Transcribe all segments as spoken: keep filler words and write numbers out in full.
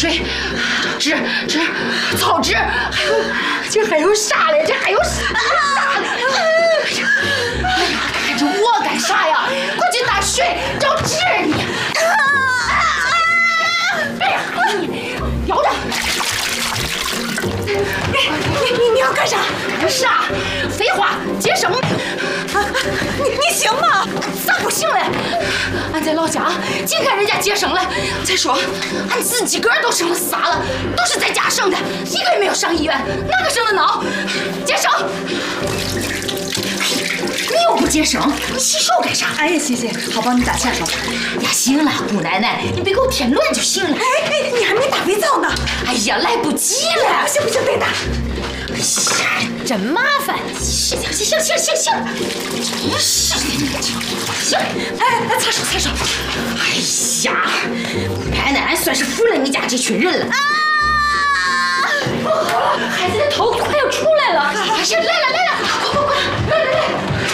水，纸纸草纸，还有这还有啥嘞？这还有啥嘞？哎呀，看着我干啥呀？快去打水找纸你！哎呀，你摇着！ 你你你要干啥？ 干啥？废话，接生！ 你你行吗？ 咋不行嘞？俺在老家净看人家接生了。再说，俺自己个儿都生了仨了，都是在家生的，一个也没有上医院，哪个生的孬？接生！你又不接生，你洗手干啥？ 哎呀，行行，好，帮你打下手。 呀，行了，姑奶奶，你别给我添乱就行了。 哎哎，你还没打肥皂呢。 哎呀，来不及了。 不行不行，得打。 哎呀，真麻烦！行行行行行行，真是的，行，哎哎，擦手擦手。哎呀，奶奶，俺算是服了你家这群人了。啊！孩子的头快要出来了，是来了来了，快快快，来来来！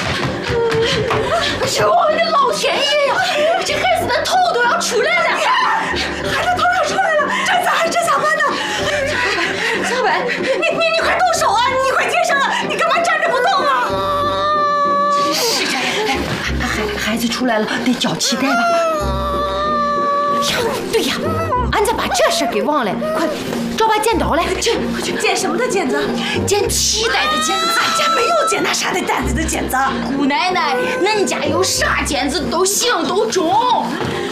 哎呦，我的老天爷呀，这孩子的头都要出来了！ 孩子头要出来了，这咋这咋办呢？ 咋办？ 你你你快动手啊！你快接生了，你干嘛站着不动啊？ 真是的，哎，孩孩子出来了，得交脐带吧？呀，对呀，俺咋把这事给忘了？快找把剪刀来，去快去！ 剪什么的剪子？ 剪脐带的剪子。 俺家没有剪那啥的担子的剪子。 姑奶奶，恁家有啥剪子都行，都中。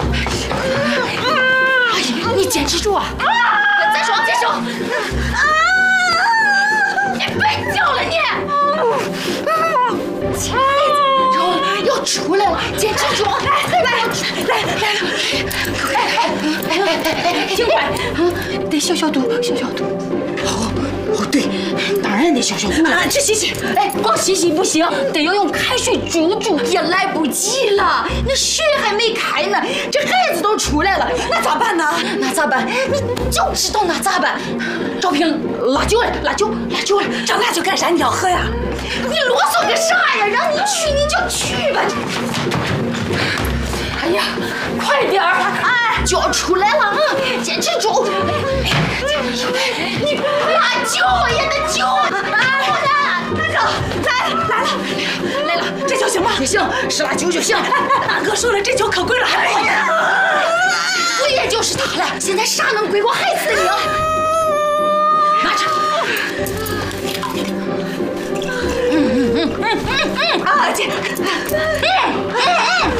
哎呀，你坚持住啊！再说，再说。啊！你别叫了你。孩子要要出来了，坚持住！来来来来了！哎哎哎哎哎，尽快！嗯，得消消毒，消消毒。哦哦，对，当然得消消毒了。 啊，去洗洗。 哎，光洗洗不行，得要用开水煮煮，也来不及了。那水还没开呢，这孩子都出来了， 那咋办呢？ 那咋办？你就知道那咋办？找瓶辣酒来，辣酒，辣酒来。 找辣酒干啥？你要喝呀？ 你啰嗦个啥呀？让你去你就去吧。哎呀，快点儿！哎，就要出来了啊！坚持住！你辣酒呀，那酒啊！ 那个来来了来了，这酒行吗？ 也行，是辣酒就行。 大哥说了，这酒可贵了，还不好呀。 贵也就是它了，现在啥能贵过孩子的命？拿着。嗯嗯嗯嗯嗯嗯啊，姐。 嗯嗯嗯。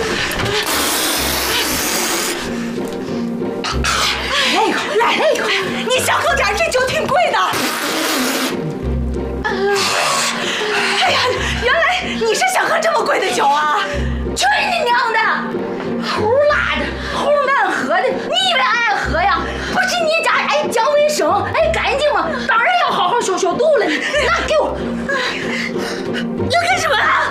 来一口，来一口， 你小口点，这酒挺贵的。哎呀，原来你是想喝这么贵的酒啊！ 去你娘的！齁辣的，齁难喝的，你以为俺爱喝呀？不是你家爱讲卫生、爱干净吗？当然要好好消消毒了。拿给我！要干什么啊？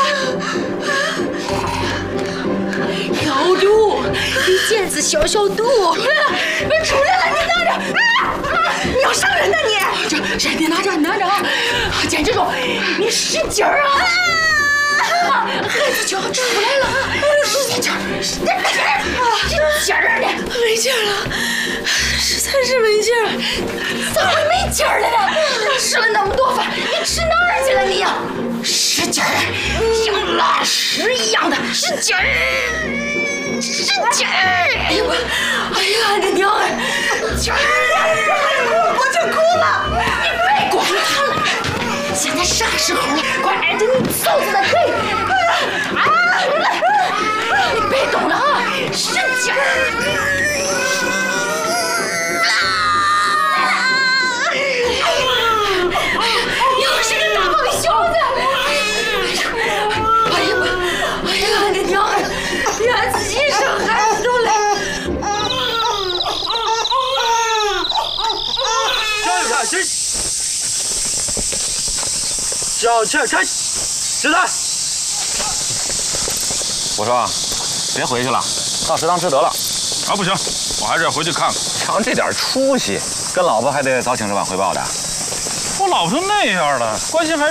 消毒，给剪子消消毒。别出来了，你拿着！啊！ 你要伤人呢你！ 这这别拿着，拿着啊！坚持住，你使劲儿啊！啊！孩子就要出来了，使劲儿，使劲儿，使劲儿呢！ 没劲儿了，实在是没劲儿。 咋会没劲儿了呢？吃了那么多饭，你吃哪儿去了你呀？使劲儿，像拉屎一样的使劲儿，使劲儿！哎呦我，哎呀，你娘哎！劲儿啊！ 我就哭了。 你别管他了，现在啥时候了？快挨着你嫂子的腿！啊！你别动了啊！使劲儿！又是个大胖小子！哎呀我，哎呀你娘哎！连自己生孩子都来！ 小心！小气开，起来！ 我说，别回去了，到食堂吃得了。 啊，不行，我还是要回去看看。 瞧这点出息，跟老婆还得早请示晚汇报的。 我老婆都那样了，关心还。